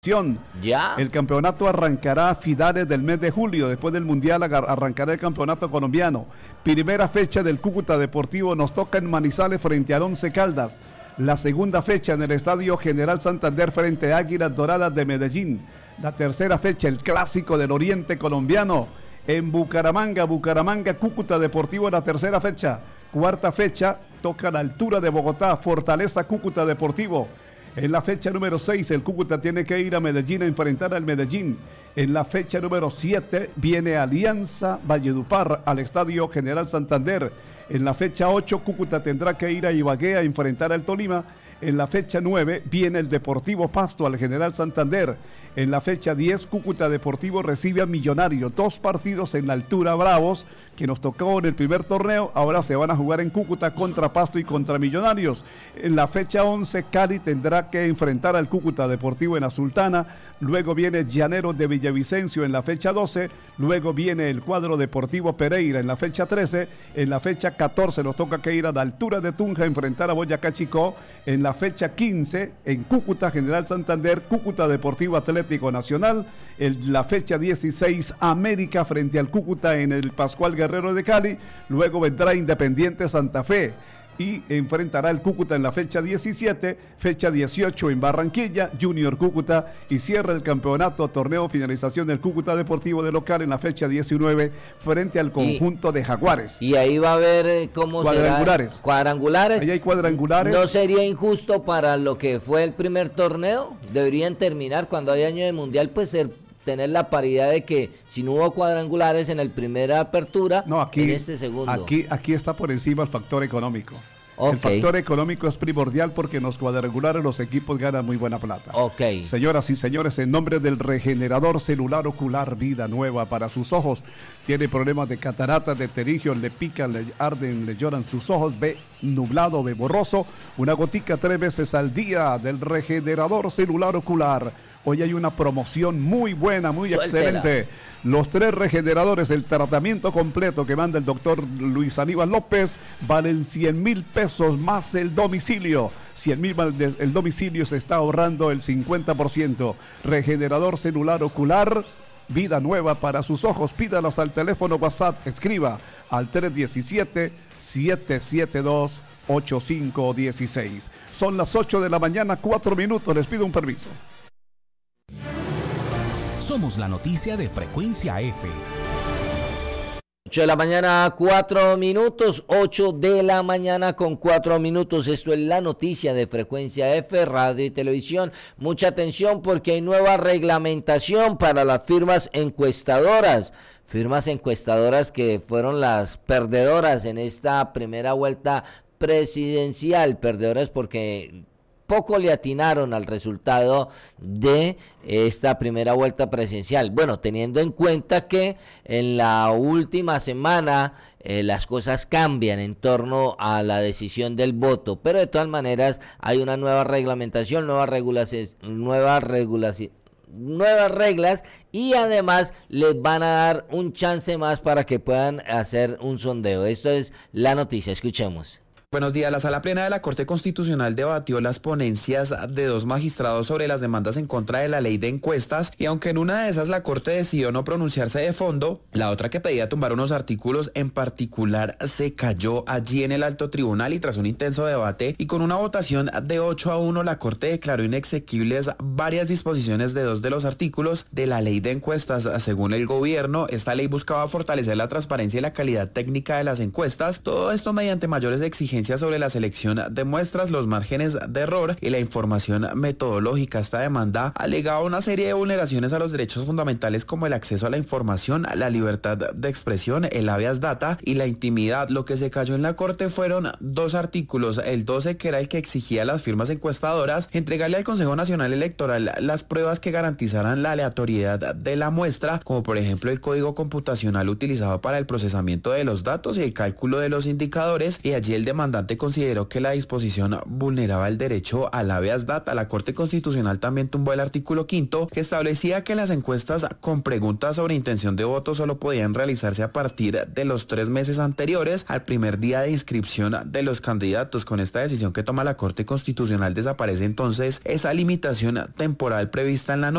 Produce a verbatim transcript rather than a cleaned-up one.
Ya. El campeonato arrancará a finales del mes de julio. Después del Mundial arrancará el campeonato colombiano. Primera fecha del Cúcuta Deportivo nos toca en Manizales frente al Once Caldas. La segunda fecha en el Estadio General Santander frente a Águilas Doradas de Medellín. La tercera fecha, el Clásico del Oriente colombiano en Bucaramanga. Bucaramanga, Cúcuta Deportivo en la tercera fecha. Cuarta fecha, toca a la altura de Bogotá, Fortaleza Cúcuta Deportivo. En la fecha número seis, el Cúcuta tiene que ir a Medellín a enfrentar al Medellín. En la fecha número siete, viene Alianza Valledupar al Estadio General Santander. En la fecha ocho, Cúcuta tendrá que ir a Ibagué a enfrentar al Tolima. En la fecha nueve, viene el Deportivo Pasto al General Santander. En la fecha diez, Cúcuta Deportivo recibe a Millonarios. Dos partidos en la altura bravos que nos tocó en el primer torneo. Ahora se van a jugar en Cúcuta contra Pasto y contra Millonarios. En la fecha once, Cali tendrá que enfrentar al Cúcuta Deportivo en la Sultana. Luego viene Llaneros de Villavicencio en la fecha doce. Luego viene el cuadro Deportivo Pereira en la fecha trece. En la fecha catorce nos toca que ir a la altura de Tunja a enfrentar a Boyacá Chicó. En la fecha quince, en Cúcuta General Santander, Cúcuta Deportivo Atlético Nacional. En la fecha dieciséis, América frente al Cúcuta en el Pascual Guerrero de Cali. Luego vendrá Independiente Santa Fe y enfrentará el Cúcuta en la fecha diecisiete, fecha dieciocho en Barranquilla, Junior Cúcuta, y cierra el campeonato torneo finalización del Cúcuta Deportivo de local en la fecha diecinueve frente al conjunto y, de Jaguares. Y ahí va a haber cómo cuadrangulares. será. Cuadrangulares. Ahí hay cuadrangulares. ¿No sería injusto para lo que fue el primer torneo? Deberían terminar cuando hay año de mundial, pues ser tener la paridad de que si no hubo cuadrangulares en el primera apertura, no, aquí, en este segundo. Aquí, aquí está por encima el factor económico. Okay. El factor económico es primordial porque en los cuadrangulares los equipos ganan muy buena plata. Okay. Señoras y señores, en nombre del regenerador celular ocular Vida Nueva para sus ojos, tiene problemas de cataratas, de pterigio, le pican, le arden, le lloran sus ojos, ve nublado, ve borroso, una gotica tres veces al día del regenerador celular ocular. Hoy hay una promoción muy buena, muy Suéltela. excelente. Los tres regeneradores, el tratamiento completo que manda el doctor Luis Aníbal López, valen cien mil pesos más el domicilio. cien mil el domicilio se está ahorrando el cincuenta por ciento. Regenerador celular ocular, Vida Nueva para sus ojos. Pídalos al teléfono WhatsApp, escriba al tres uno siete, siete siete dos, ocho cinco uno seis. Son las ocho de la mañana, cuatro minutos, les pido un permiso. Somos la noticia de Frecuencia F. ocho de la mañana, cuatro minutos, ocho de la mañana con cuatro minutos. Esto es la noticia de Frecuencia F, radio y televisión. Mucha atención porque hay nueva reglamentación para las firmas encuestadoras. Firmas encuestadoras que fueron las perdedoras en esta primera vuelta presidencial. Perdedoras porque poco le atinaron al resultado de esta primera vuelta presidencial. Bueno, teniendo en cuenta que en la última semana eh, las cosas cambian en torno a la decisión del voto, pero de todas maneras hay una nueva reglamentación, nuevas regulaciones, nuevas regulaciones. nuevas reglas y además les van a dar un chance más para que puedan hacer un sondeo. Esto es la noticia, escuchemos. Buenos días. La Sala Plena de la Corte Constitucional debatió las ponencias de dos magistrados sobre las demandas en contra de la ley de encuestas y aunque en una de esas la Corte decidió no pronunciarse de fondo, la otra que pedía tumbar unos artículos en particular se cayó allí en el alto tribunal y tras un intenso debate y con una votación de ocho a uno la Corte declaró inexequibles varias disposiciones de dos de los artículos de la ley de encuestas. Según el gobierno, esta ley buscaba fortalecer la transparencia y la calidad técnica de las encuestas, todo esto mediante mayores exigencias sobre la selección de muestras, los márgenes de error y la información metodológica. Esta demanda alegaba una serie de vulneraciones a los derechos fundamentales como el acceso a la información, la libertad de expresión, el habeas data y la intimidad. Lo que se cayó en la Corte fueron dos artículos, el doce que era el que exigía a las firmas encuestadoras entregarle al Consejo Nacional Electoral las pruebas que garantizaran la aleatoriedad de la muestra, como por ejemplo el código computacional utilizado para el procesamiento de los datos y el cálculo de los indicadores, y allí el demandante demandante consideró que la disposición vulneraba el derecho al habeas data. La Corte Constitucional también tumbó el artículo quinto que establecía que las encuestas con preguntas sobre intención de voto solo podían realizarse a partir de los tres meses anteriores al primer día de inscripción de los candidatos. Con esta decisión que toma la Corte Constitucional desaparece entonces esa limitación temporal prevista en la norma.